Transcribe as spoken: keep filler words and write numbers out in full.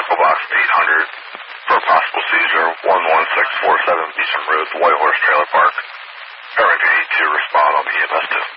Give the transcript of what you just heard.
Echo Box eight hundred for a possible seizure, one one six four seven Beecham Road, White Horse Trailer Park. Harrington eight two, respond on the E M S two.